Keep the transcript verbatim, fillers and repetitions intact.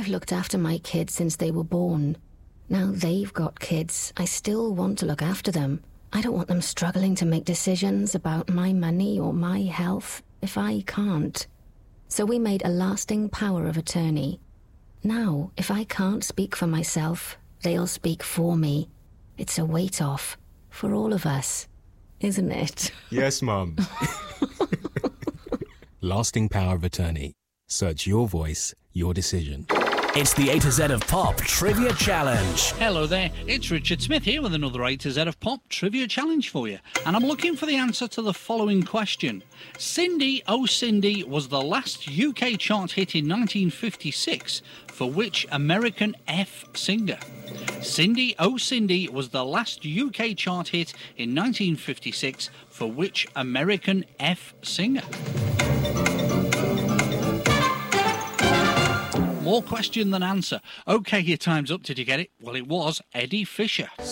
I've looked after my kids since they were born. Now they've got kids. I still want to look after them. I don't want them struggling to make decisions about my money or my health if I can't. So we made a lasting power of attorney. Now, if I can't speak for myself, they'll speak for me. It's a weight off for all of us, isn't it? Yes, Mum. Lasting power of attorney. Search your voice, your decision. It's the A to Z of Pop Trivia Challenge. Hello there, it's Richard Smith here with another A to Z of Pop Trivia Challenge for you. And I'm looking for the answer to the following question. Cindy, Oh Cindy was the last U K chart hit in nineteen fifty-six for which American F singer? Cindy, Oh Cindy was the last U K chart hit in nineteen fifty-six for which American F singer? More question than answer. OK, your time's up. Did you get it? Well, it was Eddie Fisher.